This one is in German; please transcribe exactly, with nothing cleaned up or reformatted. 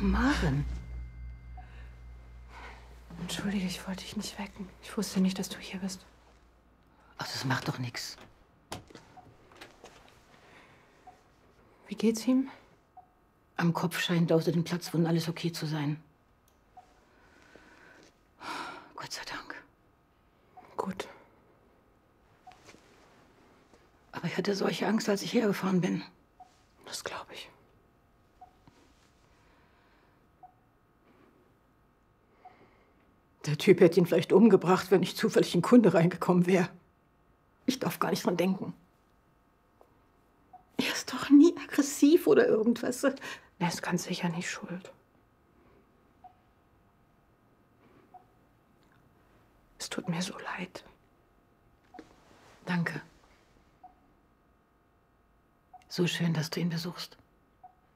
Maren. Entschuldige, ich wollte dich nicht wecken. Ich wusste nicht, dass du hier bist. Ach, das macht doch nichts. Wie geht's ihm? Am Kopf scheint außer den Platzwunden alles okay zu sein. Gott sei Dank. Gut. Aber ich hatte solche Angst, als ich hergefahren bin. Das glaube ich. Der Typ hätte ihn vielleicht umgebracht, wenn nicht zufällig ein Kunde reingekommen wäre. Ich darf gar nicht dran denken. Er ist doch nie aggressiv oder irgendwas. Er ist ganz sicher nicht schuld. Es tut mir so leid. Danke. So schön, dass du ihn besuchst.